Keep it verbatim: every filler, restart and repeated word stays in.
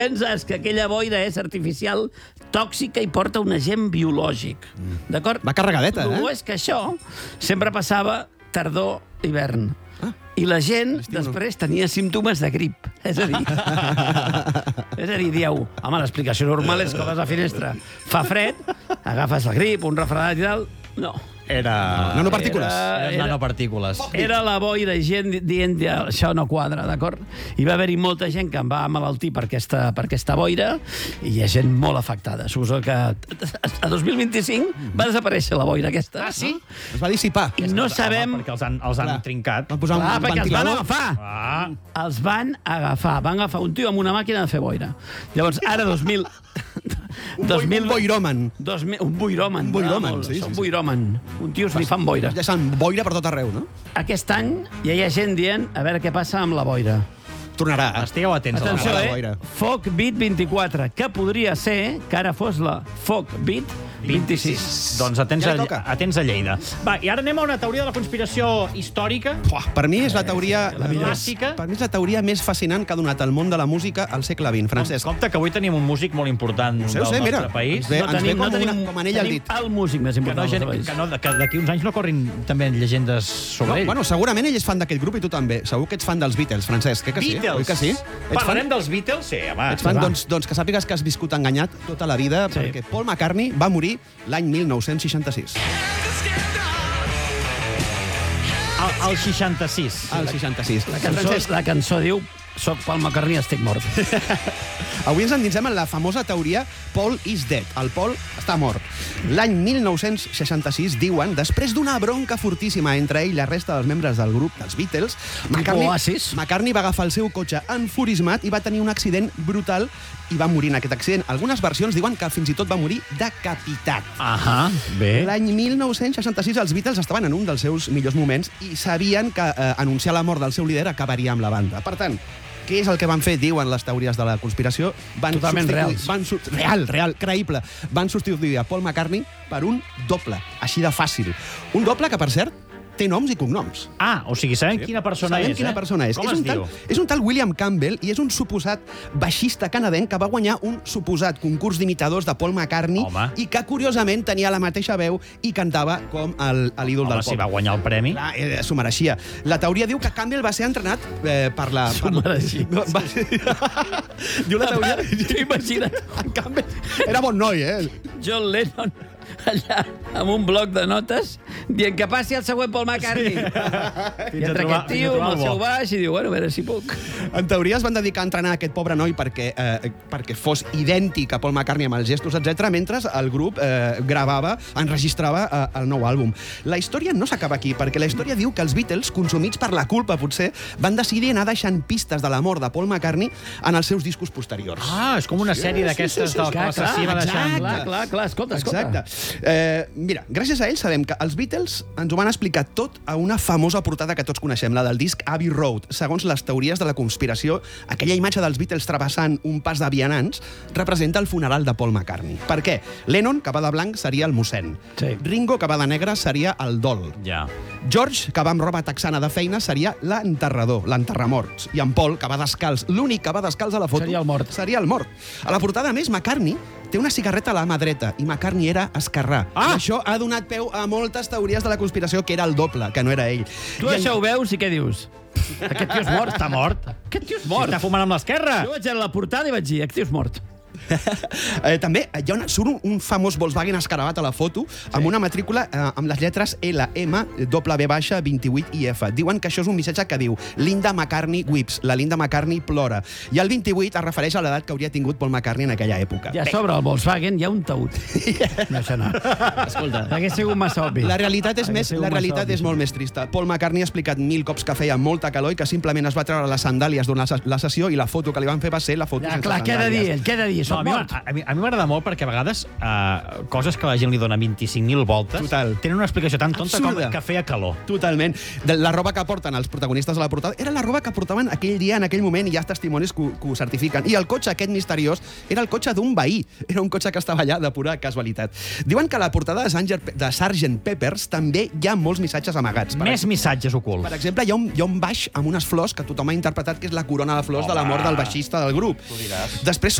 Penses que aquella boira és artificial, tòxica i porta un agent biològic. D'acord? Va carregadeta, eh? El és que això sempre passava tardor-hivern. Ah. I la gent després tenia símptomes de grip. És a dir, és a dir, dieu, home, l'explicació normal és que vas a la finestra, fa fred, agafes la grip, un refredat i tal... No. Era... Nanopartícules. Era, era nanopartícules. Era la boira i gent dient això no quadra, d'acord? Hi va haver-hi molta gent que em va malaltir per aquesta, per aquesta boira i hi ha gent molt afectada. Suposo que a dos mil vint-i-cinc va desaparèixer la boira aquesta. Ah, sí? Es va dissipar. I no sabem... Perquè els han, els han trincat. Van posar un Clar, perquè els van ventilador. agafar. Ah. Els van agafar. Van agafar un tio amb una màquina de fer boira. Llavors, ara dos mil... dos mil... Un boiròman. dos mil... Un boiròman. Un boiròman, molt, sí, sí, Un sí. boiròman. Un tios ni fan boira. Ja s'han boira per tot arreu, no? Aquest any ja hi ha gent dient a veure què passa amb la boira. Tornarà. Estigueu atents Atenció, a la la eh? boira. Foc Beat vint-i-quatre, que podria ser que ara fos la Foc Beat vint-i-sis. Doncs atents, Ja a, li toca. atents a Lleida. Va, i ara anem a una teoria de la conspiració històrica. Uah, per mi és la teoria... La clàssica. Per mi és la teoria més fascinant que ha donat el món de la música al segle vint, Francesc. Compte que avui tenim un músic molt important sé, del ho sé, nostre mira. país. Ens ve- ens ve com una- com anell al tenim dit. el músic més Que no, important gent, del país. que, no, que d'aquí uns anys no corrin també llegendes sobre No, ell. bueno, segurament ell és fan d'aquest grup i tu també. Segur que ets fan dels Beatles, Francesc. Eh que sí? Beatles. Oi que sí? Ets Parlarem fan, dels Beatles? Sí, home. ets fan va. doncs, doncs que sàpigues que has viscut enganyat tota la vida, Sí. perquè Paul McCartney va morir l'any mil nou-cents seixanta-sis. El, el seixanta-sis. Al seixanta-sis. La cançó, la cançó diu soc Paul McCartney, estic mort. Avui ens endinsem en la famosa teoria Paul is dead. El Paul està mort. L'any mil nou-cents seixanta-sis, diuen, després d'una bronca fortíssima entre ell i la resta dels membres del grup dels Beatles, McCartney, Oasis. McCartney va agafar el seu cotxe enfurismat i va tenir un accident brutal i va morir en aquest accident. Algunes versions diuen que fins i tot va morir decapitat. Ahà, bé. L'any mil nou-cents seixanta-sis els Beatles estaven en un dels seus millors moments i sabien que eh, anunciar la mort del seu líder acabaria amb la banda. Per tant, què és el que van fer, diuen les teories de la conspiració? Van Totalment substituir- reals. Van su real, real, creïble. Van substituir a Paul McCartney per un doble, així de fàcil. Un doble que, per cert, té noms i cognoms. Ah, o sigui, sabem quina persona Sabem és, quina eh? persona és. Com és, es un tal, diu? és un tal William Campbell i és un suposat baixista canadenc que va guanyar un suposat concurs d'imitadors de Paul McCartney Home. i que, curiosament, tenia la mateixa veu i cantava com el- l'ídol Home, del si pop. va guanyar el premi. Clar, eh, s'ho mereixia. La teoria diu que Campbell va ser entrenat eh, per la... S'ho per la- mereixia. No, va ser... diu la teoria... Imagina't. En Campbell era bon noi, eh? John Lennon allà amb un bloc de notes dient que passi el següent Paul McCartney. I Fins a entra trobar- aquest fins a tio amb trobar el el seu bo. baix i diu, bueno, a veure si puc. En teoria es van dedicar a entrenar aquest pobre noi perquè, eh, perquè fos idèntic a Paul McCartney amb els gestos, etcètera, mentre el grup eh, gravava, enregistrava eh, el nou àlbum. La història no s'acaba aquí, perquè la història diu que els Beatles, consumits per la culpa, potser, van decidir anar deixant pistes de la mort de Paul McCartney en els seus discos posteriors. Ah, és com una sèrie d'aquestes sí, sí, del que Clar, clar, l'assassí va deixant... clar, clar, clar, escolta, escolta. Exacte. Eh, mira, gràcies a ells sabem que els Beatles ens ho van explicar tot a una famosa portada que tots coneixem, la del disc Abbey Road. Segons les teories de la conspiració, aquella imatge dels Beatles travessant un pas de vianants representa el funeral de Paul McCartney. Per què? Lennon, que va de blanc, seria el mossèn. Sí. Ringo, que va de negre, seria el dol. Ja. George, que va amb roba texana de feina, seria l'enterrador, l'enterramorts. I en Paul, que va descalç, l'únic que va descalç a la foto... Seria el mort. Seria el mort. A la portada, a més, McCartney té una cigarreta a la mà dreta i McCartney era esquerrà. Ah! I això ha donat peu a moltes teories de la conspiració que era el doble, que no era ell. Tu I això ho veus i què dius? Aquest tio és mort. Està mort. Aquest tio és Mort. mort. Està fumant amb l'esquerra. Jo vaig a la portada i vaig dir, aquest tio és mort. eh, també hi ha una, surt un, un famós Volkswagen escarabat a la foto amb una matrícula eh, amb les lletres L M W baixa vint-i-vuit I F. Diuen que això és un missatge que diu Linda McCartney weeps, la Linda McCartney plora. I el vint-i-vuit es refereix a l'edat que hauria tingut Paul McCartney en aquella època. I a sobre el Volkswagen hi ha un taüt. No, això no. Escolta, hauria sigut massa obvi. La realitat és, Hauria més, sigut la massa realitat obvi. és molt més trista. Paul McCartney ha explicat mil cops que feia molta calor i que simplement es va treure les sandàlies durant la ses- la sessió i la foto que li van fer va ser la foto Ja, sense clar, què ha de dir sandàlies. ell? Què ha de dir? No, a mi mort. a mi- a mi m'agrada molt perquè a vegades uh, coses que la gent li dona vint-i-cinc mil voltes Total. tenen una explicació tan tonta com Absurda. que feia calor. Totalment. De la roba que porten els protagonistes de la portada era la roba que portaven aquell dia, en aquell moment, i hi ha testimonis que, ho- que ho certifiquen. I el cotxe aquest misteriós era el cotxe d'un veí. Era un cotxe que estava allà de pura casualitat. Diuen que a la portada de, Sanger, de sergent Peppers també hi ha molts missatges amagats. Per Més missatges ocults. Per exemple, hi ha, un, hi ha un baix amb unes flors que tothom ha interpretat que és la corona de flors de la mort del baixista del grup. Després